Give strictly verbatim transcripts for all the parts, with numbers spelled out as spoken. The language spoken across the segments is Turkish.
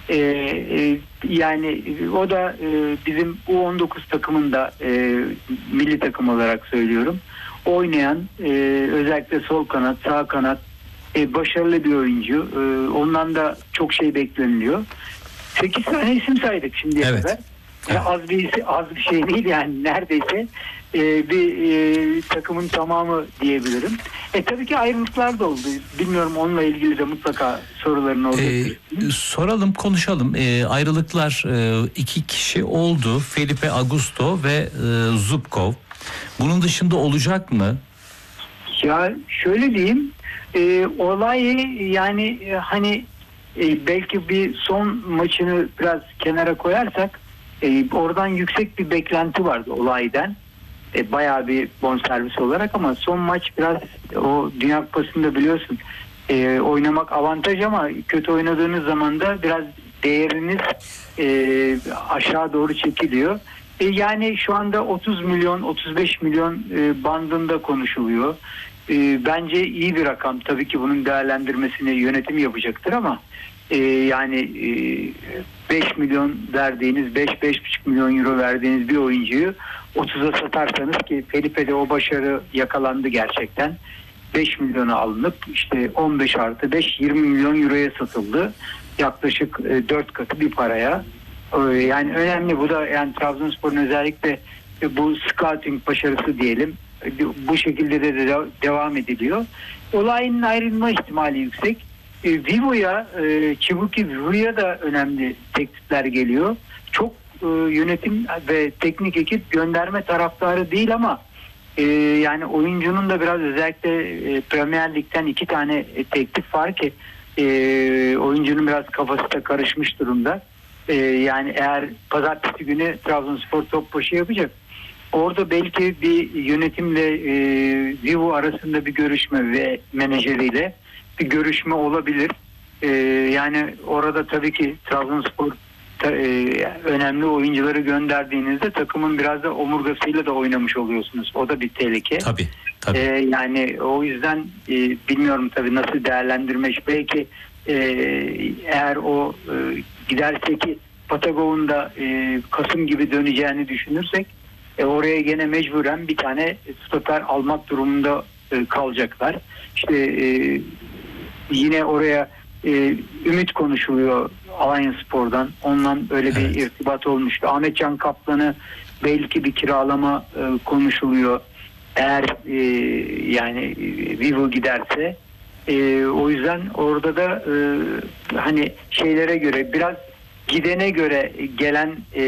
E, e, yani o da e, bizim U on dokuz takımında e, milli takım olarak söylüyorum. Oynayan e, özellikle sol kanat, sağ kanat e, başarılı bir oyuncu. E, ondan da çok şey bekleniliyor. sekiz tane isim saydık şimdiye Evet. kadar. Yani az bir az bir şey değil yani neredeyse e, bir e, takımın tamamı diyebilirim. E tabii ki ayrılıklar da oldu. Bilmiyorum, onunla ilgili de mutlaka soruların olacak. Ee, soralım, konuşalım. Ee, ayrılıklar e, iki kişi oldu. Felipe Augusto ve e, Zubkov. Bunun dışında olacak mı? Ya şöyle diyeyim, e, olay yani e, hani e, belki bir son maçını biraz kenara koyarsak e, oradan yüksek bir beklenti vardı olaydan. E, bayağı bir bonservis olarak, ama son maç biraz o Dünya Kupası'nda biliyorsun e, oynamak avantaj, ama kötü oynadığınız zaman da biraz değeriniz e, aşağı doğru çekiliyor. E, yani şu anda otuz milyon otuz beş milyon e, bandında konuşuluyor. E, bence iyi bir rakam. Tabii ki bunun değerlendirmesini yönetim yapacaktır, ama e, yani e, beş milyon verdiğiniz, beş beş buçuk milyon euro verdiğiniz bir oyuncuyu otuza satarsanız, ki Felipe'de o başarı yakalandı gerçekten, beş milyona alınıp işte on beş artı beş yirmi milyon euroya satıldı. Yaklaşık e, dört katı bir paraya. E, yani önemli bu da, yani Trabzonspor'un özellikle e, bu scouting başarısı diyelim. E, bu şekilde de, de devam ediliyor. Olayın ayrılma ihtimali yüksek. E, Vivo'ya, e, Çibuki Vivo'ya da önemli teklifler geliyor. Çok e, yönetim ve teknik ekip gönderme taraftarı değil, ama e, yani oyuncunun da biraz, özellikle e, Premier Lig'den iki tane e, teklif var ki e, oyuncunun biraz kafası da karışmış durumda. E, yani eğer pazartesi günü Trabzonspor top başı yapacak, orada belki bir yönetimle e, Vivo arasında bir görüşme ve menajeriyle bir görüşme olabilir. E, yani orada tabii ki Trabzonspor ta, e, önemli oyuncuları gönderdiğinizde takımın biraz da omurgasıyla da oynamış oluyorsunuz. O da bir tehlike. Tabii. tabii. E, yani o yüzden e, bilmiyorum tabii nasıl değerlendirmek. Belki e, eğer o e, giderse, ki Patagon'un da e, Kasım gibi döneceğini düşünürsek, e, oraya gene mecburen bir tane stoper almak durumunda e, kalacaklar. İşte e, yine oraya e, Ümit konuşuluyor Alanyaspor'dan. Ondan öyle bir evet. irtibat olmuştu. Ahmetcan Kaplan'ı belki bir kiralama e, konuşuluyor. Eğer e, yani Vivo giderse e, o yüzden orada da e, hani şeylere göre, biraz gidene göre gelen e,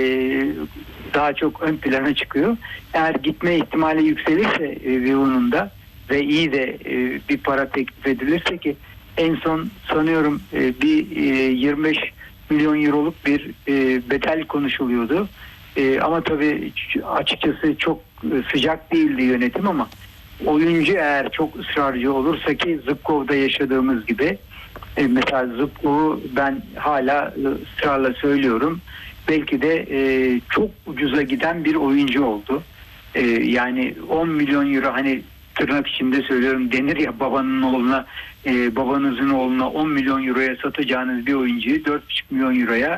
daha çok ön plana çıkıyor. Eğer gitme ihtimali yükselirse e, Vivo'nun da ve iyi de e, bir para teklif edilirse, ki en son sanıyorum e, bir e, yirmi beş milyon euroluk bir e, bedel konuşuluyordu. E, ama tabii açıkçası çok sıcak değildi yönetim, ama oyuncu eğer çok ısrarcı olursa, ki Zubkov'da yaşadığımız gibi, e, mesela Zubkov'u ben hala ısrarla söylüyorum, belki de e, çok ucuza giden bir oyuncu oldu. E, yani on milyon euro, hani tırnak içinde söylüyorum, denir ya babanın oğluna, e, babanızın oğluna on milyon euroya satacağınız bir oyuncuyu dört buçuk milyon euroya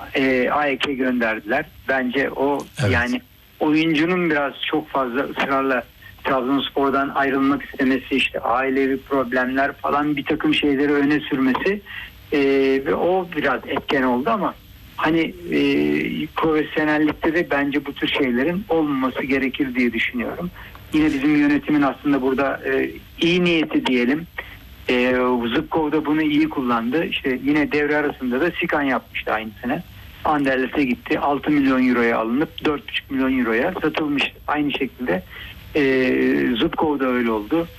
e, A E K gönderdiler. Bence o evet. yani oyuncunun biraz çok fazla ısrarla Trabzonspor'dan ayrılmak istemesi, işte ailevi problemler falan, bir takım şeyleri öne sürmesi e, ve o biraz etken oldu, ama hani e, profesyonellikte de bence bu tür şeylerin olmaması gerekir diye düşünüyorum. Yine bizim yönetimin aslında burada e, iyi niyeti diyelim. E, Zubkov da bunu iyi kullandı. İşte yine devre arasında da Sikan yapmıştı aynısını. Anderles'e gitti. altı milyon euroya alınıp dört buçuk milyon euroya satılmış. Aynı şekilde e, Zubkov da öyle oldu.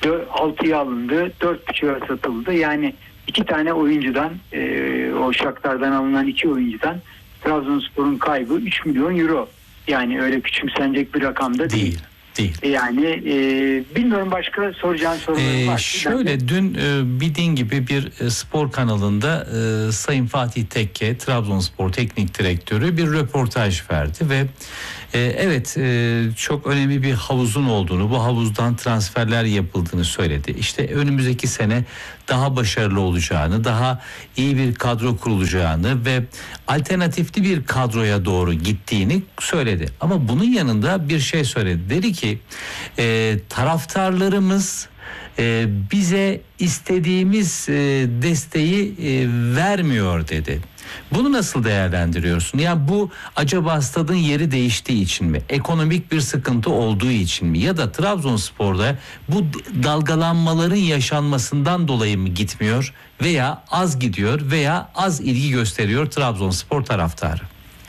altıya alındı. dört buçuğa satıldı. Yani iki tane oyuncudan, e, o Shakhtar'dan alınan iki oyuncudan Trabzonspor'un kaybı üç milyon euro. Yani öyle küçümsenecek bir rakam da değil. Değil. Değil. Yani e, bilmiyorum, başka soracağın sorularım ee, var. Şöyle ben dün e, bildiğin gibi bir e, spor kanalında e, Sayın Fatih Tekke, Trabzonspor Teknik Direktörü, bir röportaj verdi ve Ee, evet e, çok önemli bir havuzun olduğunu, bu havuzdan transferler yapıldığını söyledi. İşte önümüzdeki sene daha başarılı olacağını, daha iyi bir kadro kurulacağını ve alternatifli bir kadroya doğru gittiğini söyledi. Ama bunun yanında bir şey söyledi. Dedi ki e, taraftarlarımız e, bize istediğimiz e, desteği e, vermiyor dedi. Bunu nasıl değerlendiriyorsun? Yani bu acaba stadın yeri değiştiği için mi? Ekonomik bir sıkıntı olduğu için mi? Ya da Trabzonspor'da bu dalgalanmaların yaşanmasından dolayı mı gitmiyor? Veya az gidiyor veya az ilgi gösteriyor Trabzonspor taraftarı?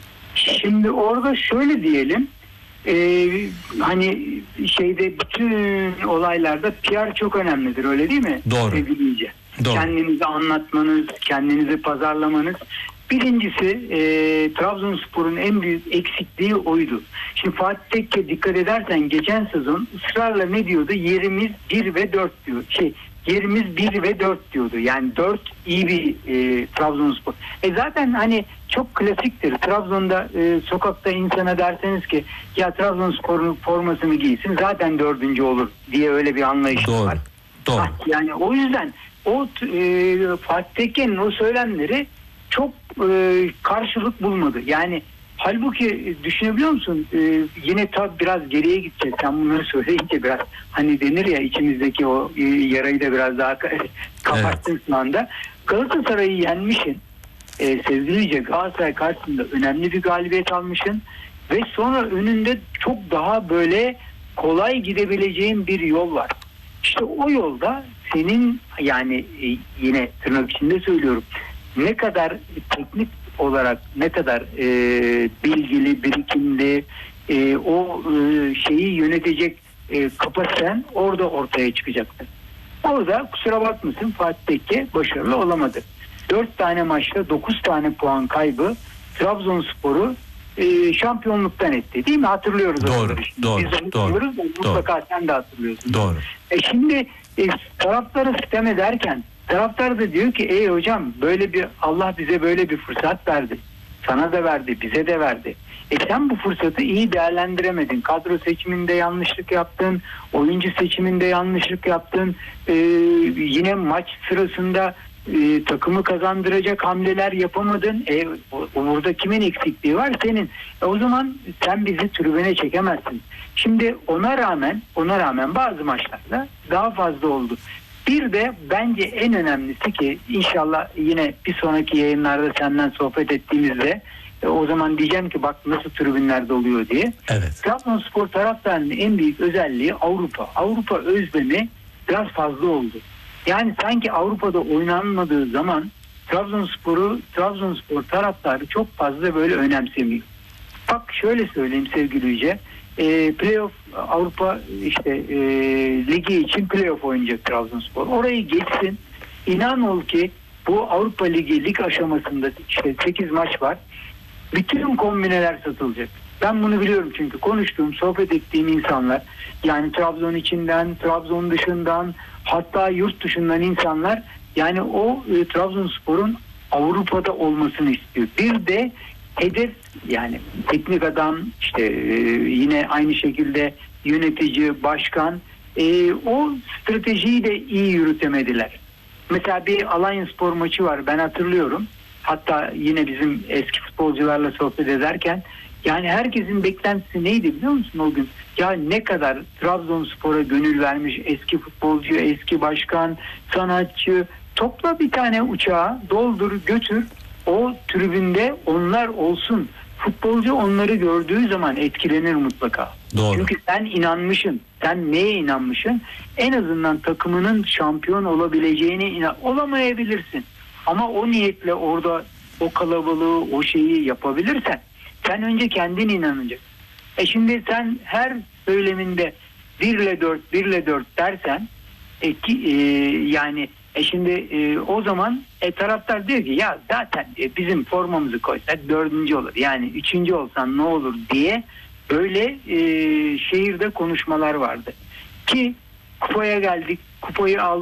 Şimdi orada şöyle diyelim. Ee, hani şeyde bütün olaylarda P R çok önemlidir, öyle değil mi? Doğru. Sevgili Doğru. Kendinizi anlatmanız, kendinizi pazarlamanız. Birincisi e, Trabzonspor'un en büyük eksikliği oydu. Şimdi Fatih Tekke dikkat edersen geçen sezon ısrarla ne diyordu? Yerimiz bir ve dört diyor. Şey yerimiz bir ve dört diyordu. Yani dört iyi bir e, Trabzonspor. E zaten hani çok klasiktir. Trabzon'da e, sokakta insana derseniz ki ya Trabzonspor'un formasını giysin zaten dördüncü olur diye öyle bir anlayış Doğru. var. Doğru. Yani o yüzden o e, Fatih Tekke'nin o söylemleri çok e, karşılık bulmadı. Yani halbuki düşünebiliyor musun? E, yine tabi biraz geriye gideceğiz. Sen bunları söyleyince biraz hani denir ya içimizdeki o e, yarayı da biraz daha kapattın evet. Şu anda. Galatasaray'ı yenmişsin. E, sevgilice Galatasaray karşısında önemli bir galibiyet almışsın. Ve sonra önünde çok daha böyle kolay gidebileceğin bir yol var. İşte o yolda senin yani e, yine tırnak içinde söylüyorum. Ne kadar teknik olarak ne kadar e, bilgili, birikimli e, o e, şeyi yönetecek e, kapasiten orada ortaya çıkacaktır. Orada kusura bakmasın Fatih Tekke başarılı olamadı. Dört tane maçta dokuz tane puan kaybı Trabzonspor'u e, şampiyonluktan etti. Değil mi? Hatırlıyoruz. Doğru. Doğru. Biz doğru. Doğru. Mutlaka sen de hatırlıyorsun. Doğru. E şimdi e, taraftarı sitem ederken taraftar da diyor ki ey hocam böyle bir Allah bize böyle bir fırsat verdi. Sana da verdi, bize de verdi. E sen bu fırsatı iyi değerlendiremedin. Kadro seçiminde yanlışlık yaptın. Oyuncu seçiminde yanlışlık yaptın. E, yine maç sırasında e, takımı kazandıracak hamleler yapamadın. E, burada kimin eksikliği var? Senin. E, o zaman sen bizi tribüne çekemezsin. Şimdi ona rağmen ona rağmen bazı maçlarda daha fazla oldu. Bir de bence en önemlisi ki inşallah yine bir sonraki yayınlarda senden sohbet ettiğimizde e, o zaman diyeceğim ki bak nasıl tribünlerde oluyor diye. Evet. Trabzonspor taraftarının en büyük özelliği Avrupa. Avrupa özlemi biraz fazla oldu. Yani sanki Avrupa'da oynanmadığı zaman Trabzonspor'u Trabzonspor taraftarı çok fazla böyle önemsemiyor. Bak şöyle söyleyeyim sevgili Yüce. E, playoff Avrupa işte e, ligi için playoff oynayacak Trabzonspor. Orayı geçsin. İnan ol ki bu Avrupa Ligi lig aşamasında işte sekiz maç var. Bütün kombineler satılacak. Ben bunu biliyorum çünkü konuştuğum, sohbet ettiğim insanlar yani Trabzon içinden, Trabzon dışından hatta yurt dışından insanlar yani o e, Trabzonspor'un Avrupa'da olmasını istiyor. Bir de hedef yani teknik adam işte e, yine aynı şekilde yönetici, başkan e, o stratejiyi de iyi yürütemediler. Mesela bir Alanyaspor maçı var ben hatırlıyorum. Hatta yine bizim eski futbolcularla sohbet ederken yani herkesin beklentisi neydi biliyor musun o gün? Ya ne kadar Trabzonspor'a gönül vermiş eski futbolcu, eski başkan, sanatçı topla bir tane uçağa doldur götür. O tribünde onlar olsun. Futbolcu onları gördüğü zaman etkilenir mutlaka. Doğru. Çünkü sen inanmışsın. Sen neye inanmışsın? En azından takımının şampiyon olabileceğine inan. Olamayabilirsin. Ama o niyetle orada o kalabalığı, o şeyi yapabilirsen sen önce kendin inanacaksın. E şimdi sen her söyleminde bir ile dört, bir ile dört dersen e, ki, e, yani E şimdi e, o zaman e, taraftar diyor ki ya zaten e, bizim formamızı koysak dördüncü olur. Yani üçüncü olsan ne olur diye böyle e, şehirde konuşmalar vardı. Ki kupaya geldik, kupayı aldık.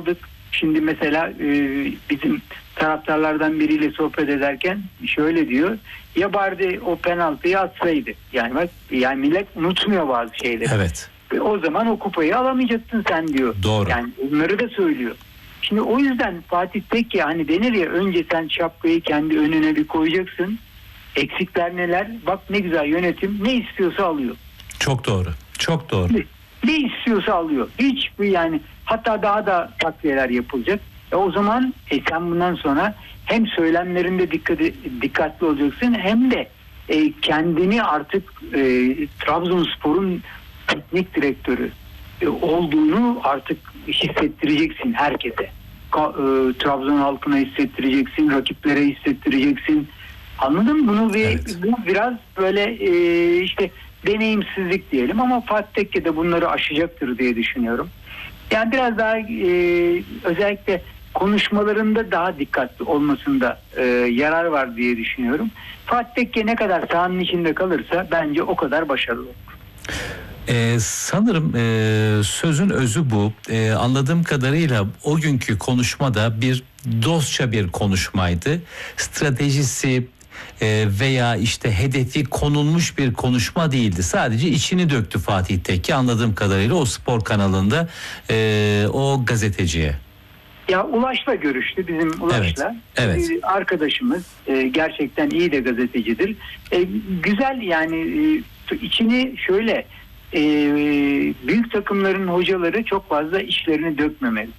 Şimdi mesela e, bizim taraftarlardan biriyle sohbet ederken şöyle diyor. Ya bari o penaltıyı atsaydı. Yani bak, yani millet unutmuyor bazı şeyleri. Evet. E, o zaman o kupayı alamayacaksın sen diyor. Doğru. Yani bunları da söylüyor. Şimdi o yüzden Fatih Tekke hani denir ya, önce sen şapkayı kendi önüne bir koyacaksın. Eksikler neler? Bak ne güzel yönetim, ne istiyorsa alıyor. Çok doğru. Çok doğru. Ne, ne istiyorsa alıyor. Hiçbir yani, hatta daha da takviyeler yapılacak. E o zaman e sen bundan sonra hem söylemlerinde dikkat, dikkatli olacaksın, hem de e, kendini artık e, Trabzonspor'un teknik direktörü e, olduğunu artık hissettireceksin herkese. Ka, e, Trabzon halkına hissettireceksin, rakiplere hissettireceksin. Anladın mı? Bunu bir, Evet. bu biraz böyle e, işte deneyimsizlik diyelim, ama Fatih Tekke de bunları aşacaktır diye düşünüyorum. Yani biraz daha e, özellikle konuşmalarında daha dikkatli olmasında e, yarar var diye düşünüyorum. Fatih Tekke ne kadar sahanın içinde kalırsa bence o kadar başarılı olur. Ee, sanırım e, sözün özü bu. E, anladığım kadarıyla o günkü konuşmada bir dostça bir konuşmaydı. Stratejisi e, veya işte hedefi konulmuş bir konuşma değildi. Sadece içini döktü Fatih Tekke anladığım kadarıyla o spor kanalında e, o gazeteciye. Ya Ulaş'la görüştü, bizim Ulaş'la. Evet, evet. Ee, arkadaşımız e, gerçekten iyi de gazetecidir. E, güzel yani e, içini şöyle e, büyük takımların hocaları çok fazla işlerini dökmemeli.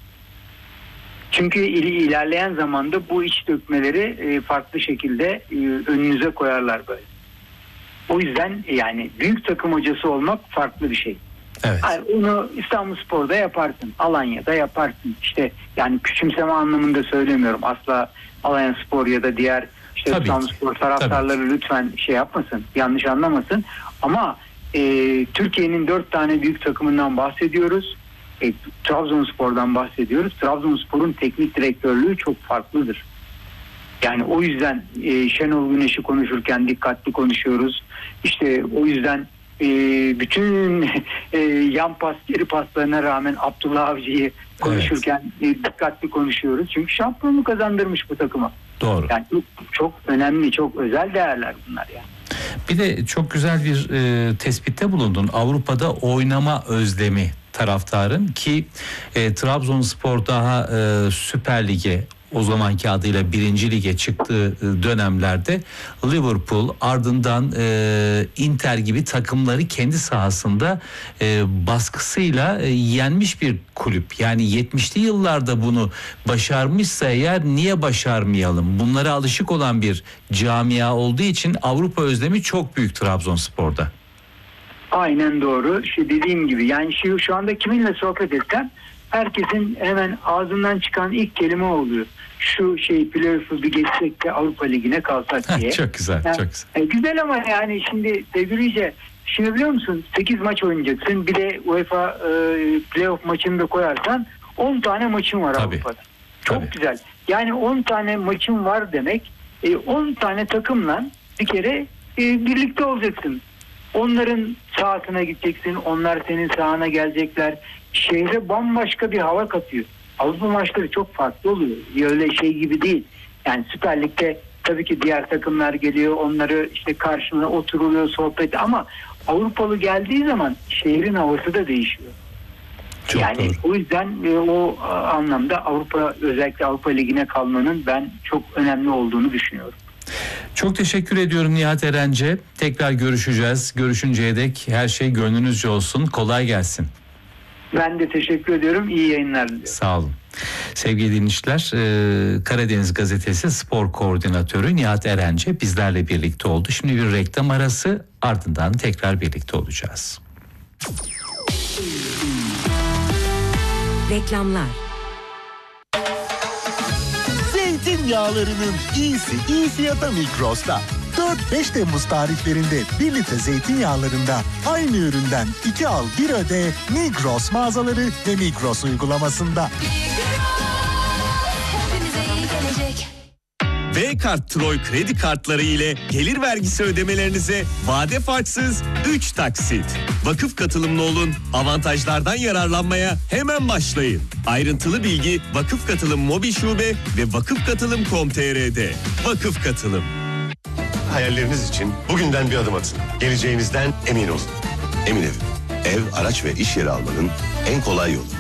Çünkü il, ilerleyen zamanda bu iç dökmeleri e, farklı şekilde e, önünüze koyarlar böyle. O yüzden yani büyük takım hocası olmak farklı bir şey. Evet. Yani onu İstanbulspor'da yaparsın, Alanya'da yaparsın. İşte yani küçümseme anlamında söylemiyorum. Asla Alanyaspor ya da diğer işte Tabii İstanbulspor taraftarları Tabii. lütfen şey yapmasın, yanlış anlamasın. Ama e, Türkiye'nin dört tane büyük takımından bahsediyoruz. E, Trabzonspor'dan bahsediyoruz. Trabzonspor'un teknik direktörlüğü çok farklıdır. Yani o yüzden e, Şenol Güneş'i konuşurken dikkatli konuşuyoruz. İşte o yüzden e, bütün e, yan pas, geri paslarına rağmen Abdullah Avcı'yı konuşurken evet. e, dikkatli konuşuyoruz. Çünkü şampiyonluğu kazandırmış bu takıma. Doğru. Yani çok, çok önemli, çok özel değerler bunlar yani. Bir de çok güzel bir e, tespitte bulundun. Avrupa'da oynama özlemi taraftarın ki e, Trabzonspor daha e, Süper Lig'e, o zamanki adıyla birinci lige çıktığı dönemlerde Liverpool, ardından e, Inter gibi takımları kendi sahasında e, baskısıyla e, yenmiş bir kulüp. Yani yetmişli yıllarda bunu başarmışsa eğer niye başarmayalım? Bunlara alışık olan bir camia olduğu için Avrupa özlemi çok büyük Trabzonspor'da. Aynen doğru. Şu dediğim gibi yani şu, şu anda kiminle sohbet etsem herkesin hemen ağzından çıkan ilk kelime oluyor. Şu şey playoff'u bir geçsek de Avrupa Ligi'ne kalsak diye. Çok güzel, yani, çok güzel. E, güzel ama yani şimdi sevgilice, şimdi biliyor musun sekiz maç oynayacaksın. Bir de UEFA e, playoff maçını da koyarsan on tane maçın var Tabii. Avrupa'da. Çok Tabii. güzel. Yani on tane maçın var demek. E, on tane takımla bir kere e, birlikte olacaksın. Onların sahasına gideceksin. Onlar senin sahana gelecekler. Şehre bambaşka bir hava katıyor. Avrupa maçları çok farklı oluyor. Öyle şey gibi değil. Yani Süper Lig'de tabii ki diğer takımlar geliyor. Onları işte karşına oturuluyor, sohbet, ama Avrupalı geldiği zaman şehrin havası da değişiyor. Çok yani doğru. O yüzden e, o anlamda Avrupa, özellikle Avrupa Ligi'ne kalmanın ben çok önemli olduğunu düşünüyorum. Çok teşekkür ediyorum Nihat Erence. Tekrar görüşeceğiz. Görüşünceye dek her şey gönlünüzce olsun. Kolay gelsin. Ben de teşekkür ediyorum. İyi yayınlar diliyorum. Sağ olun. Sevgili dinleyiciler, Karadeniz Gazetesi Spor Koordinatörü Nihat Erence bizlerle birlikte oldu. Şimdi bir reklam arası, ardından tekrar birlikte olacağız. Reklamlar. Zeytinyağlarının iyisi iyi fiyata Migros'ta. dört beş Temmuz tarihlerinde bir litre zeytinyağlarında aynı üründen iki al bir öde Migros mağazaları ve Migros uygulamasında. B-Kart Troy kredi kartları ile gelir vergisi ödemelerinize vade farksız üç taksit. Vakıf katılımlı olun, avantajlardan yararlanmaya hemen başlayın. Ayrıntılı bilgi Vakıf Katılım Mobil Şube ve vakıf katılım nokta com nokta tr'de. Vakıf Katılım. Hayalleriniz için bugünden bir adım atın. Geleceğinizden emin olun. Emin Ev, ev, araç ve iş yeri almanın en kolay yolu.